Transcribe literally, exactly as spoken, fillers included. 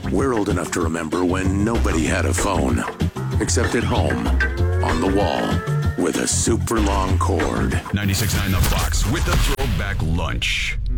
We're old enough to remember when nobody had a phone, except at home, on the wall, with a super long cord. ninety-six point nine The Fox with the Throwback Lunch.